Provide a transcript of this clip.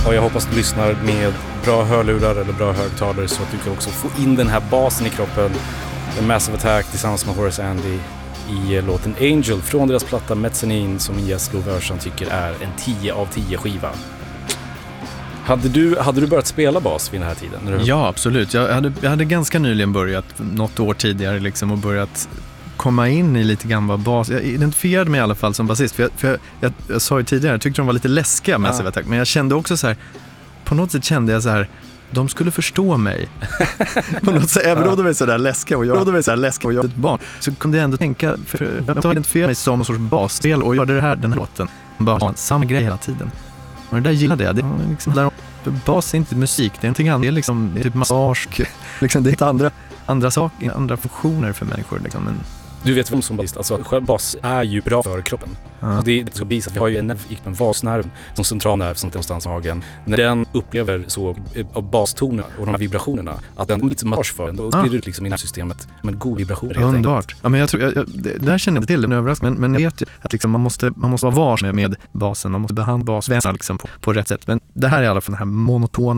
Och jag hoppas du lyssnar med bra hörlurar eller bra högtalare så att du kan också få in den här basen i kroppen. Massive Attack tillsammans med Horace Andy i låten Angel från deras platta Mezzanine, som Jes Lovörsan tycker är en 10 av 10 skiva. Hade du börjat spela bas vid den här tiden? Ja, absolut. Jag hade ganska nyligen börjat, något år tidigare liksom, och börjat komma in i lite grann vad bas. Jag identifierade mig i alla fall som basist, för jag sa ju tidigare, jag tyckte de var lite läskiga med Massive Attack, men jag kände också så här, på något sätt kände jag så här, de skulle förstå mig. På något sätt, även om de är så där läskiga och jag är ett barn, så kunde jag ändå tänka, för jag identifierade mig som någon sorts basspel och gjorde den här låten bara ha samma grej hela tiden. Och det där gillade jag. Det är liksom där, bas är inte musik, det är någonting annat, det är liksom typ massage, liksom, det är inte andra saker, andra funktioner för människor liksom. Men du vet vem som basist, alltså bas är ju bra för kroppen. Och det är så vis att vi har ju en vasnerv som centralnerv som någonstans i magen. När den upplever så av bastoner och de här vibrationerna, att den lite massage för den, då blir det liksom i nervsystemet med god vibration. Underbart. Ja, men jag tror det där känner jag till, en överraskning, men jag vet ju att liksom man måste vara vars med basen, man måste behandla basvänner liksom på rätt sätt. Men det här är i alla fall den här monotona